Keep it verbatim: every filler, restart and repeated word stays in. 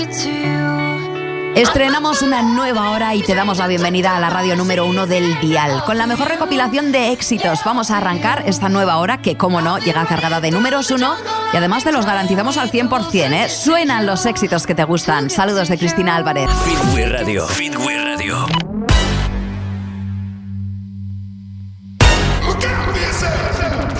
Estrenamos una nueva hora y te damos la bienvenida a la radio número uno del dial, con la mejor recopilación de éxitos. Vamos a arrancar esta nueva hora que, como no, llega cargada de números uno y además te los garantizamos al cien por ciento, ¿eh? Suenan los éxitos que te gustan. Saludos de Cristina Álvarez. Fitway Radio. Fitway Radio.